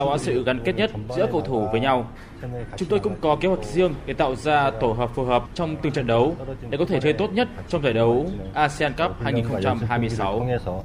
tạo sự gắn kết nhất giữa cầu thủ với nhau. Chúng tôi cũng có kế hoạch riêng để tạo ra tổ hợp phù hợp trong từng trận đấu để có thể chơi tốt nhất trong giải đấu ASEAN Cup 2026.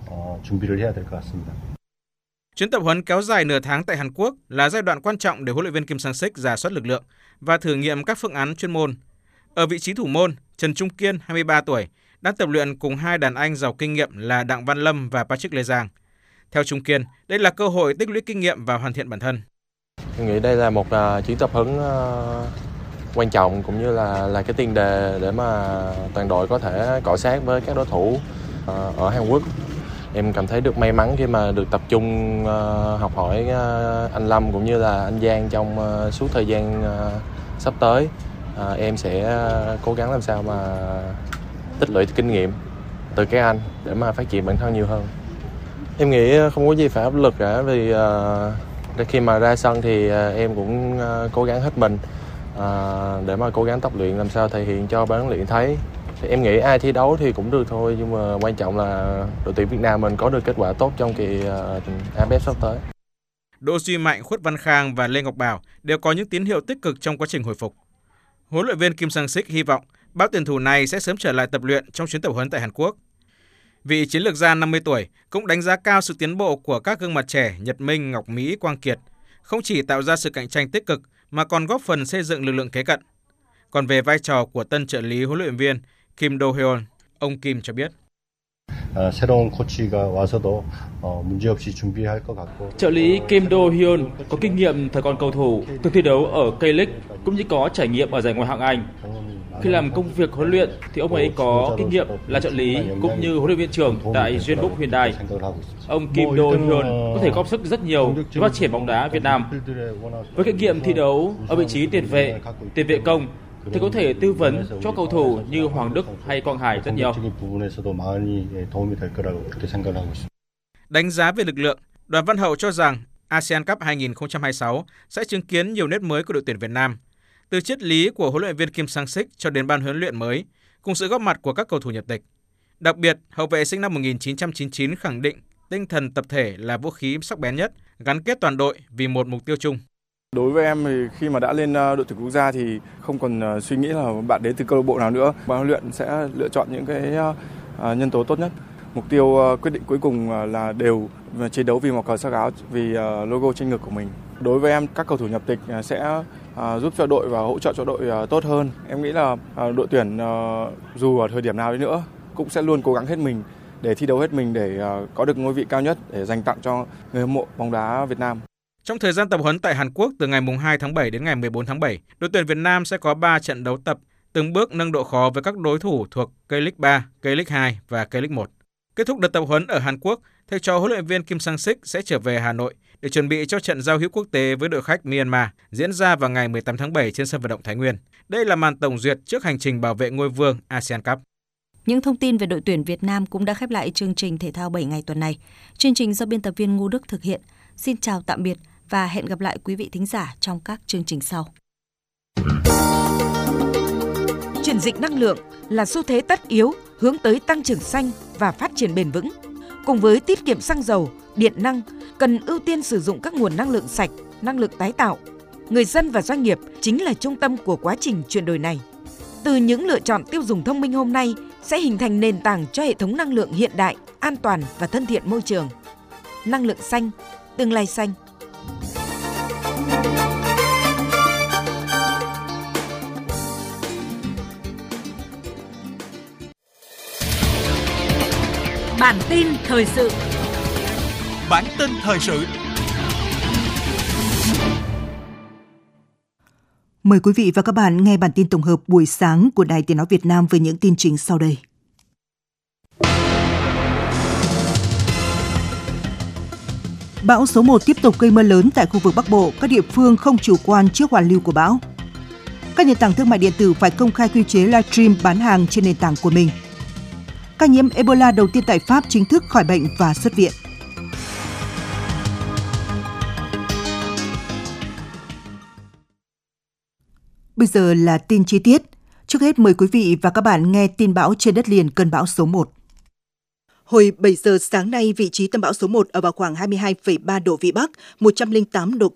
Chuyến tập huấn kéo dài nửa tháng tại Hàn Quốc là giai đoạn quan trọng để huấn luyện viên Kim Sang-sik rà soát lực lượng và thử nghiệm các phương án chuyên môn. Ở vị trí thủ môn, Trần Trung Kiên, 23 tuổi, đang tập luyện cùng hai đàn anh giàu kinh nghiệm là Đặng Văn Lâm và Patrick Lê Giang. Theo Trung Kiên, đây là cơ hội tích lũy kinh nghiệm và hoàn thiện bản thân. Tôi nghĩ đây là một chuyến tập huấn quan trọng cũng như là cái tiền đề để mà toàn đội có thể cọ xát với các đối thủ ở Hàn Quốc. Em cảm thấy được may mắn khi mà được tập trung học hỏi anh Lâm cũng như là anh Giang trong suốt thời gian sắp tới. Em sẽ cố gắng làm sao mà tích lũy kinh nghiệm từ các anh để mà phát triển bản thân nhiều hơn. Em nghĩ không có gì phải áp lực cả vì khi mà ra sân thì em cũng cố gắng hết mình để mà cố gắng tập luyện làm sao thể hiện cho ban huấn luyện thấy. Thì em nghĩ ai thi đấu thì cũng được thôi, nhưng mà quan trọng là đội tuyển Việt Nam mình có được kết quả tốt trong kỳ AFF sắp tới. Đỗ Duy Mạnh, Khuất Văn Khang và Lê Ngọc Bảo đều có những tín hiệu tích cực trong quá trình hồi phục. Huấn luyện viên Kim Sang-sik hy vọng bao tuyển thủ này sẽ sớm trở lại tập luyện trong chuyến tập huấn tại Hàn Quốc. Vị chiến lược gia 50 tuổi cũng đánh giá cao sự tiến bộ của các gương mặt trẻ Nhật Minh, Ngọc Mỹ, Quang Kiệt, không chỉ tạo ra sự cạnh tranh tích cực mà còn góp phần xây dựng lực lượng kế cận. Còn về vai trò của tân trợ lý huấn luyện viên Kim Do-hyun, ông Kim cho biết. Trợ lý Kim Do-hyun có kinh nghiệm thời còn cầu thủ, từng thi đấu ở K-League cũng như có trải nghiệm ở giải Ngoại hạng Anh. Khi làm công việc huấn luyện thì ông ấy có kinh nghiệm là trợ lý cũng như huấn luyện viên trưởng tại Jeonbuk Hyundai. Ông Kim Do-hyun có thể góp sức rất nhiều cho phát triển bóng đá Việt Nam. Với kinh nghiệm thi đấu ở vị trí tiền vệ công thì có thể tư vấn cho cầu thủ như Hoàng Đức hay Quang Hải rất nhiều. Đánh giá về lực lượng, Đoàn Văn Hậu cho rằng ASEAN Cup 2026 sẽ chứng kiến nhiều nét mới của đội tuyển Việt Nam. Từ triết lý của huấn luyện viên Kim Sang-sik cho đến ban huấn luyện mới, cùng sự góp mặt của các cầu thủ nhập tịch. Đặc biệt, hậu vệ sinh năm 1999 khẳng định tinh thần tập thể là vũ khí sắc bén nhất, gắn kết toàn đội vì một mục tiêu chung. Đối với em thì khi mà đã lên đội tuyển quốc gia thì không còn suy nghĩ là bạn đến từ câu lạc bộ nào nữa. Ban huấn luyện sẽ lựa chọn những cái nhân tố tốt nhất. Mục tiêu quyết định cuối cùng là đều chiến đấu vì màu cờ sắc áo, vì logo trên ngực của mình. Đối với em, các cầu thủ nhập tịch sẽ giúp cho đội và hỗ trợ cho đội tốt hơn. Em nghĩ là đội tuyển dù ở thời điểm nào đi nữa cũng sẽ luôn cố gắng hết mình để thi đấu hết mình để có được ngôi vị cao nhất để dành tặng cho người hâm mộ bóng đá Việt Nam. Trong thời gian tập huấn tại Hàn Quốc từ ngày 2 tháng 7 đến ngày 14 tháng 7, đội tuyển Việt Nam sẽ có 3 trận đấu tập, từng bước nâng độ khó với các đối thủ thuộc K-League 3, K-League 2 và K-League 1. Kết thúc đợt tập huấn ở Hàn Quốc, thầy trò huấn luyện viên Kim Sang-sik sẽ trở về Hà Nội để chuẩn bị cho trận giao hữu quốc tế với đội khách Myanmar diễn ra vào ngày 18 tháng 7 trên sân vận động Thái Nguyên. Đây là màn tổng duyệt trước hành trình bảo vệ ngôi vương ASEAN Cup. Những thông tin về đội tuyển Việt Nam cũng đã khép lại chương trình thể thao 7 ngày tuần này. Chương trình do biên tập viên Ngô Đức thực hiện. Xin chào tạm biệt và hẹn gặp lại quý vị thính giả trong các chương trình sau. Chuyển dịch năng lượng là xu thế tất yếu hướng tới tăng trưởng xanh và phát triển bền vững. Cùng với tiết kiệm xăng dầu, điện năng, cần ưu tiên sử dụng các nguồn năng lượng sạch, năng lượng tái tạo. Người dân và doanh nghiệp chính là trung tâm của quá trình chuyển đổi này. Từ những lựa chọn tiêu dùng thông minh hôm nay sẽ hình thành nền tảng cho hệ thống năng lượng hiện đại, an toàn và thân thiện môi trường. Năng lượng xanh, tương lai xanh. Bản tin thời sự. Bản tin thời sự. Mời quý vị và các bạn nghe bản tin tổng hợp buổi sáng của Đài Tiếng nói Việt Nam với những tin chính sau đây. Bão số 1 tiếp tục gây mưa lớn tại khu vực Bắc Bộ, các địa phương không chủ quan trước hoàn lưu của bão. Các nền tảng thương mại điện tử phải công khai quy chế livestream bán hàng trên nền tảng của mình. Ca nhiễm Ebola đầu tiên tại Pháp chính thức khỏi bệnh và xuất viện. Bây giờ là tin chi tiết. Trước hết mời quý vị và các bạn nghe tin bão trên đất liền cơn bão số 1. Hồi 7 giờ sáng nay, vị trí tâm bão số 1 ở vào khoảng 22,3 độ Vĩ Bắc, 108 độ